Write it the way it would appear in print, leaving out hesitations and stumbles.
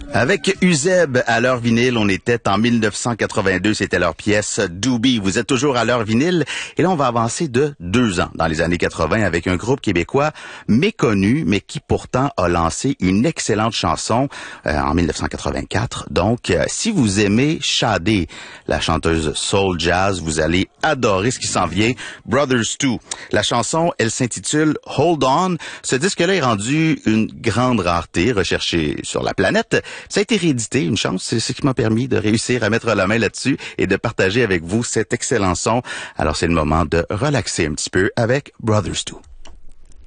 Avec Uzeb à l'heure vinyle, on était en 1982, c'était leur pièce Doobie. Vous êtes toujours à l'heure vinyle et là on va avancer de 2 ans dans les années 80 avec un groupe québécois méconnu mais qui pourtant a lancé une excellente chanson en 1984. Donc si vous aimez Sade, la chanteuse soul jazz, vous allez adorer ce qui s'en vient, Brothers 2. La chanson, elle s'intitule Hold On. Ce disque-là est rendu une grande rareté recherchée sur la planète. Ça a été réédité, une chance, c'est ce qui m'a permis de réussir à mettre la main là-dessus et de partager avec vous cet excellent son. Alors c'est le moment de relaxer un petit peu avec Brothers 2.